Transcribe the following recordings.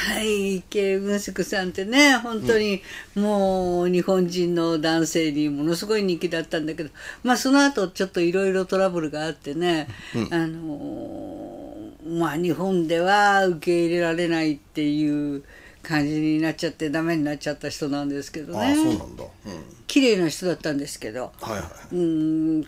はい慶文宿さんってね本当にもう日本人の男性にものすごい人気だったんだけど、まあその後ちょっといろいろトラブルがあってね、まあ日本では受け入れられないっていう感じになっちゃってダメになっちゃった人なんですけどね。 ああそうなんだ。 綺麗な人だったんですけど、 はいはい。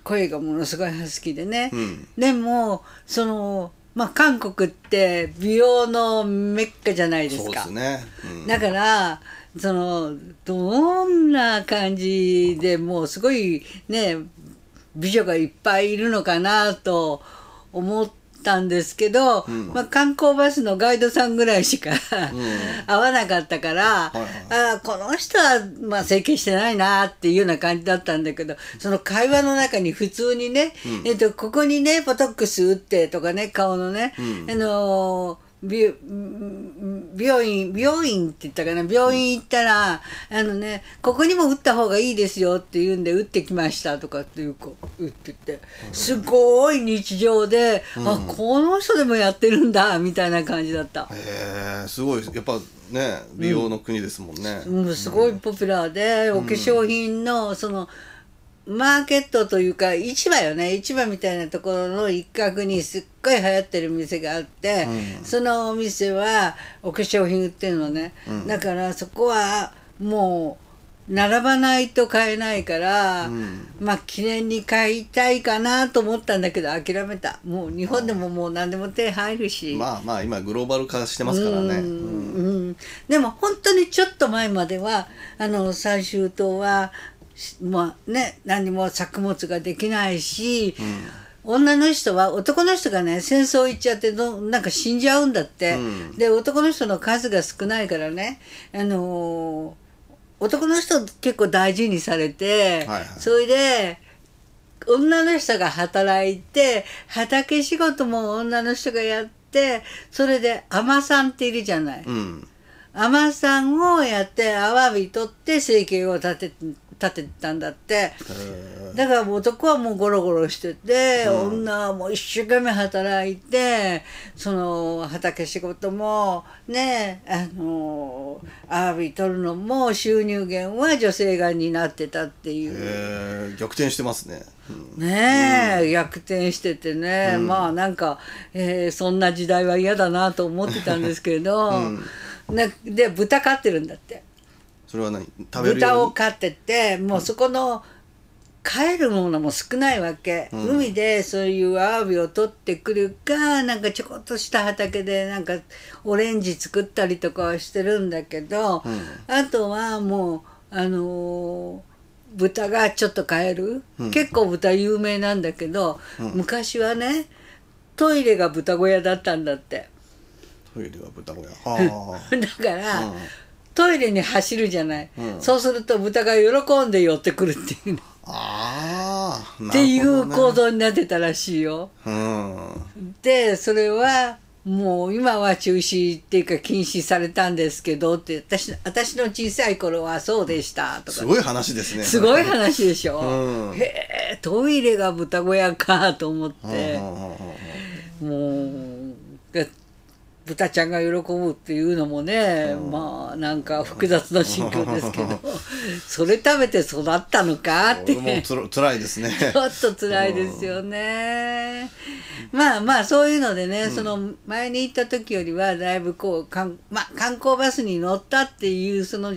声がものすごいハスキーでね、でもまあ韓国って美容のメッカじゃないですか。 そうですね。 だからどんな感じでもうすごいね美女がいっぱいいるのかなと思ったんですけど、まあ、観光バスのガイドさんぐらいしか会わなかったから、この人はまあ整形してないなっていうような感じだったんだけど、その会話の中に普通にね、ここにねボトックス打ってとかね顔のね、病院って言ったかな、病院行ったらここにも打った方がいいですよって言うんで打ってきましたとかっていう言ってて、すごい日常で、あこの人でもやってるんだみたいな感じだった。 へえすごいやっぱね美容の国ですもんね。 すごいポピュラーで、お化粧品のマーケットというか市場よね、市場みたいなところの一角にすっごい流行ってる店があって、そのお店はお化粧品売ってるのね、だからそこはもう並ばないと買えないから、まあ記念に買いたいかなと思ったんだけど諦めた。もう日本でももう何でも手入るし、 まあまあ今グローバル化してますからね。 でも本当にちょっと前までは最終島はまあね、何も作物ができないし、女の人は男の人がね戦争行っちゃってなんか死んじゃうんだって、で男の人の数が少ないからね、男の人結構大事にされて、それで女の人が働いて畑仕事も女の人がやって、それで海女さんっているじゃない、海女さんをやってアワビ取って生計を立てたんだって。だから男はもうゴロゴロしてて、女はもう一生懸命働いて、その畑仕事もねアワビ取るのも収入源は女性が担ってたっていう。 逆転してますね。 ねえ、逆転しててね、まあなんか、そんな時代は嫌だなと思ってたんですけど、で豚飼ってるんだって。 それは何食べるように豚を飼ってて、もうそこの飼えるものも少ないわけ、海でそういうアワビを取ってくるか、なんかちょこっとした畑でなんかオレンジ作ったりとかはしてるんだけど、あとはもう豚がちょっと飼える、結構豚有名なんだけど、昔はねトイレが豚小屋だったんだって。 トイレが豚小屋だから、トイレに走るじゃない、そうすると豚が喜んで寄ってくるっていう、っていう行動になってたらしいよ。でそれはもう今は中止っていうか禁止されたんですけどって、私の小さい頃はそうでしたとか。 すごい話ですね。 すごい話でしょ。へえトイレが豚小屋かと思って、もう豚ちゃんが喜ぶっていうのもね、まあなんか複雑な心境ですけどそれ食べて育ったのかってもうつらいですねちょっと辛いですよね。まあまあそういうのでね、その前に行った時よりはだいぶ観光バスに乗ったっていうその